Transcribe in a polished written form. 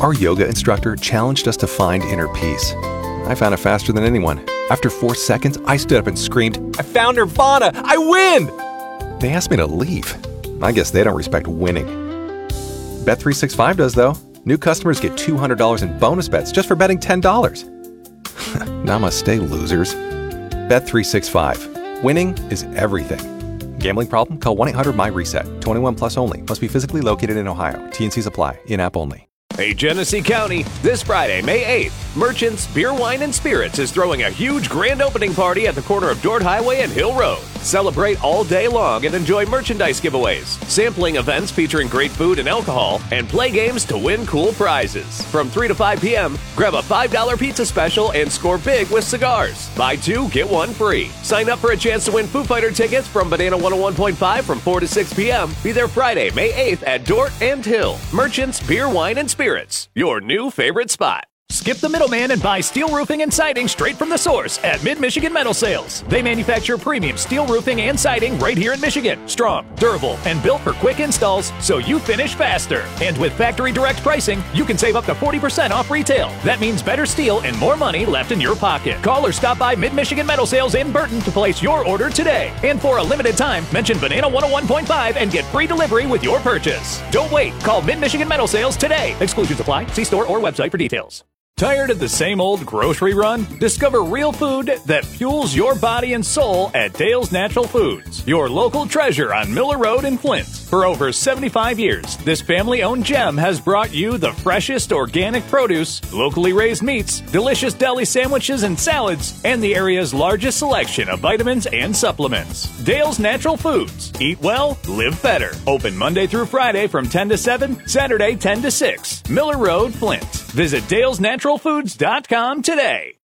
Our yoga instructor challenged us to find inner peace. I found it faster than anyone. After 4 seconds, I stood up and screamed, "I found Nirvana! I win!" They asked me to leave. I guess they don't respect winning. Bet365 does, though. New customers get $200 in bonus bets just for betting $10. Namaste, losers. Bet365. Winning is everything. Gambling problem? Call 1-800-MY-RESET. 21 plus only. Must be physically located in Ohio. T&Cs apply. In-app only. Hey, Genesee County, this Friday, May 8th, Merchants Beer, Wine, and Spirits is throwing a huge grand opening party at the corner of Dort Highway and Hill Road. Celebrate all day long and enjoy merchandise giveaways, sampling events featuring great food and alcohol, and play games to win cool prizes. From 3 to 5 p.m., grab a $5 pizza special and score big with cigars. Buy 2, get 1 free. Sign up for a chance to win Foo Fighter tickets from Banana 101.5 from 4 to 6 p.m. Be there Friday, May 8th at Dort and Hill. Merchants Beer, Wine, and Spirits, your new favorite spot. Skip the middleman and buy steel roofing and siding straight from the source at Mid-Michigan Metal Sales. They manufacture premium steel roofing and siding right here in Michigan. Strong, durable, and built for quick installs so you finish faster. And with factory direct pricing, you can save up to 40% off retail. That means better steel and more money left in your pocket. Call or stop by Mid-Michigan Metal Sales in Burton to place your order today. And for a limited time, mention Banana 101.5 and get free delivery with your purchase. Don't wait. Call Mid-Michigan Metal Sales today. Exclusions apply. See store or website for details. Tired of the same old grocery run? Discover real food that fuels your body and soul at Dale's Natural Foods, your local treasure on Miller Road in Flint. For over 75 years, this family-owned gem has brought you the freshest organic produce, locally raised meats, delicious deli sandwiches and salads, and the area's largest selection of vitamins and supplements. Dale's Natural Foods. Eat well, live better. Open Monday through Friday from 10 to 7, Saturday 10 to 6. Miller Road, Flint. Visit Dale'sNaturalFoods.com today.